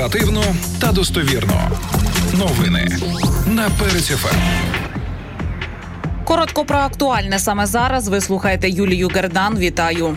Оперативно та достовірно. Новини на Перець ФМ. Коротко про актуальне саме зараз. Ви слухаєте Юлію Гердан. Вітаю.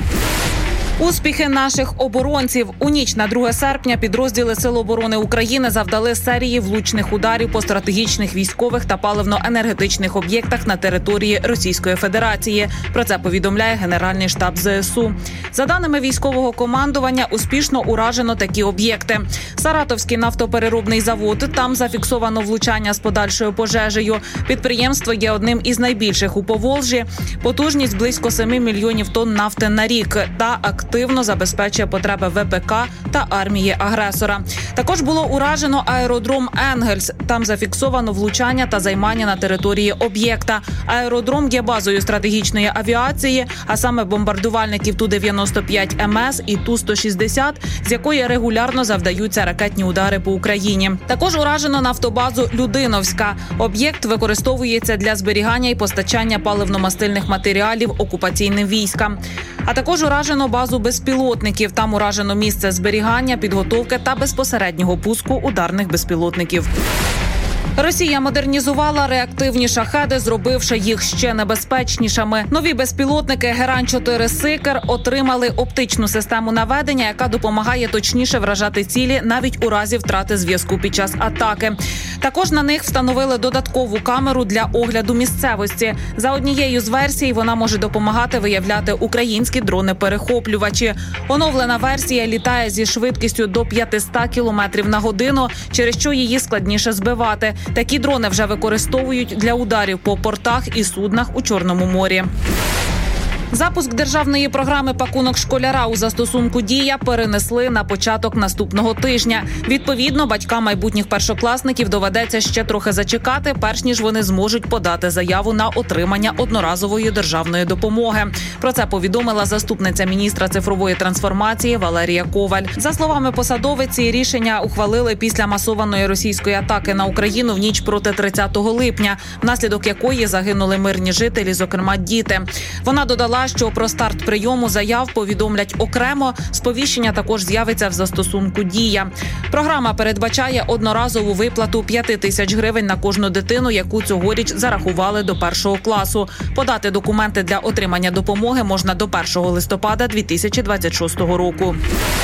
Успіхи наших оборонців. У ніч на 2 серпня підрозділи Сил оборони України завдали серії влучних ударів по стратегічних військових та паливно-енергетичних об'єктах на території Російської Федерації. Про це повідомляє Генеральний штаб ЗСУ. За даними військового командування, успішно уражено такі об'єкти. Саратовський нафтопереробний завод. Там зафіксовано влучання з подальшою пожежею. Підприємство є одним із найбільших у Поволжі. Потужність близько 7 мільйонів тонн нафти на рік та активно забезпечує потреби ВПК та армії агресора. Також було уражено аеродром «Енгельс». Там зафіксовано влучання та займання на території об'єкта. Аеродром є базою стратегічної авіації, а саме бомбардувальників Ту-95МС і Ту-160, з якої регулярно завдаються ракетні удари по Україні. Також уражено нафтобазу «Людиновська». Об'єкт використовується для зберігання і постачання паливно-мастильних матеріалів окупаційним військам. А також уражено базу безпілотників. Там уражено місце зберігання, підготовки та безпосереднього пуску ударних безпілотників. Росія модернізувала реактивні шахеди, зробивши їх ще небезпечнішими. Нові безпілотники «Герань-4 Сикер» отримали оптичну систему наведення, яка допомагає точніше вражати цілі навіть у разі втрати зв'язку під час атаки. Також на них встановили додаткову камеру для огляду місцевості. За однією з версій вона може допомагати виявляти українські дрони-перехоплювачі. Оновлена версія літає зі швидкістю до 500 км на годину, через що її складніше збивати. Такі дрони вже використовують для ударів по портах і суднах у Чорному морі. Запуск державної програми «Пакунок школяра» у застосунку «Дія» перенесли на початок наступного тижня. Відповідно, батькам майбутніх першокласників доведеться ще трохи зачекати, перш ніж вони зможуть подати заяву на отримання одноразової державної допомоги. Про це повідомила заступниця міністра цифрової трансформації Валерія Коваль. За словами посадовиці, рішення ухвалили після масованої російської атаки на Україну в ніч проти 30 липня, внаслідок якої загинули мирні жителі, зокрема діти. Вона додала, що про старт прийому заяв повідомлять окремо. Сповіщення також з'явиться в застосунку «Дія». Програма передбачає одноразову виплату 5 тисяч гривень на кожну дитину, яку цьогоріч зарахували до 1 класу. Подати документи для отримання допомоги можна до 1 листопада 2026 року.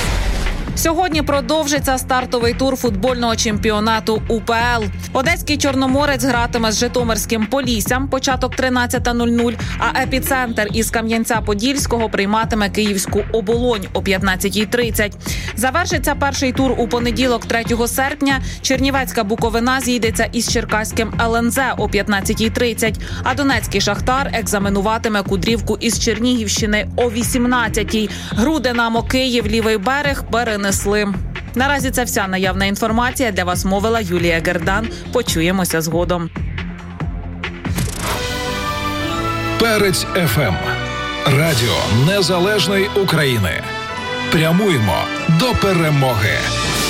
Сьогодні продовжиться стартовий тур футбольного чемпіонату УПЛ. Одеський Чорноморець гратиме з Житомирським Поліссям, початок 13:00, а епіцентр із Кам'янця-Подільського прийматиме Київську Оболонь о 15:30. Завершиться перший тур у понеділок 3 серпня. Чернівецька Буковина зійдеться із Черкаським ЛНЗ о 15:30, а Донецький Шахтар екзаменуватиме Кудрівку із Чернігівщини о 18:00. Гру Динамо Київ, лівий берег перенесли. Наразі це вся наявна інформація. Для вас мовила Юлія Гердан. Почуємося згодом. Перець ФМ. Радіо Незалежної України. Прямуємо до перемоги.